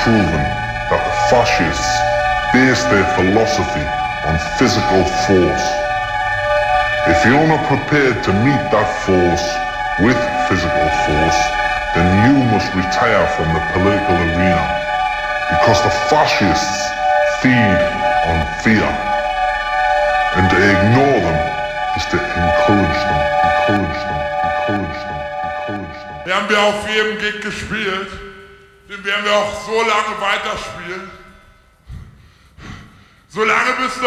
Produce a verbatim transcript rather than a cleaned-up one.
proven that the fascists base their philosophy on physical force. If you're not prepared to meet that force with physical force, then you must retire from the political arena, because the fascists feed on fear, and to ignore them is to encourage them, encourage them, encourage them, encourage them. Wir haben wir auf jedem Gig gespielt, den werden wir auch so lange weiterspielen, solange bis